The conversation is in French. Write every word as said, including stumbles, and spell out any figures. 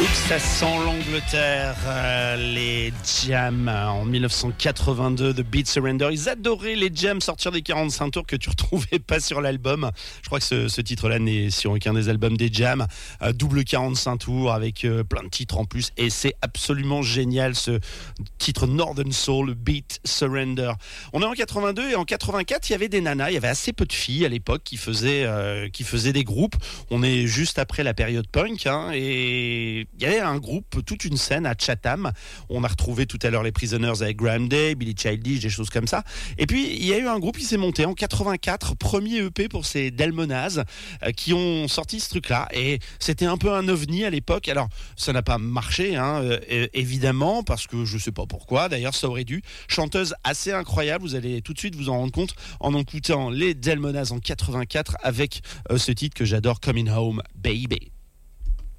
Ça sent l'Angleterre, euh, les Jams en dix-neuf cent quatre-vingt-deux, The Beat Surrender. Ils adoraient les Jams sortir des quarante-cinq tours que tu retrouvais pas sur l'album. Je crois que ce, ce titre-là n'est sur aucun des albums des Jams. Euh, double quarante-cinq tours avec euh, plein de titres en plus. Et c'est absolument génial ce titre Northern Soul, Beat Surrender. On est en quatre-vingt-deux et en quatre-vingt-quatre, il y avait des nanas. Il y avait assez peu de filles à l'époque qui faisaient, euh, qui faisaient des groupes. On est juste après la période punk, hein, et il y avait un groupe, toute une scène à Chatham. On a retrouvé tout à l'heure les Prisoners avec Graham Day, Billy Childish, des choses comme ça. Et puis, il y a eu un groupe qui s'est monté en quatre-vingt-quatre, premier E P pour ces Delmonaz, euh, qui ont sorti ce truc-là. Et c'était un peu un ovni à l'époque. Alors, ça n'a pas marché, hein, euh, évidemment, parce que je sais pas pourquoi. D'ailleurs, ça aurait dû. Chanteuse assez incroyable. Vous allez tout de suite vous en rendre compte en écoutant les Delmonaz en quatre-vingt-quatre avec euh, ce titre que j'adore, Coming Home, Baby.